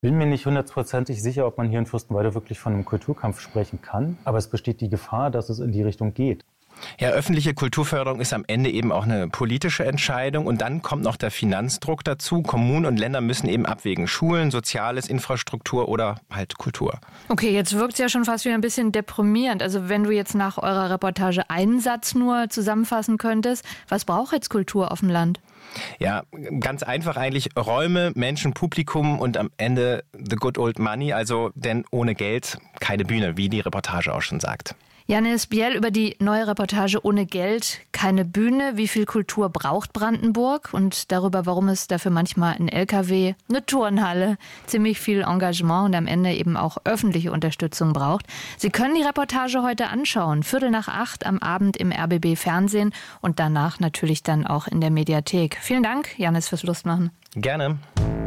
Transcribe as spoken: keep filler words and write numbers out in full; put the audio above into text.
Ich bin mir nicht hundertprozentig sicher, ob man hier in Fürstenwalde wirklich von einem Kulturkampf sprechen kann. Aber es besteht die Gefahr, dass es in die Richtung geht. Ja, öffentliche Kulturförderung ist am Ende eben auch eine politische Entscheidung. Und dann kommt noch der Finanzdruck dazu. Kommunen und Länder müssen eben abwägen. Schulen, Soziales, Infrastruktur oder halt Kultur. Okay, jetzt wirkt es ja schon fast wieder ein bisschen deprimierend. Also wenn du jetzt nach eurer Reportage einen Satz nur zusammenfassen könntest, was braucht jetzt Kultur auf dem Land? Ja, ganz einfach eigentlich Räume, Menschen, Publikum und am Ende the good old money. Also denn ohne Geld keine Bühne, wie die Reportage auch schon sagt. Janis Biel über die neue Reportage Ohne Geld, keine Bühne. Wie viel Kultur braucht Brandenburg? Und darüber, warum es dafür manchmal ein L K W, eine Turnhalle, ziemlich viel Engagement und am Ende eben auch öffentliche Unterstützung braucht. Sie können die Reportage heute anschauen. Viertel nach acht am Abend im R B B Fernsehen und danach natürlich dann auch in der Mediathek. Vielen Dank, Janis, fürs Lustmachen. Gerne.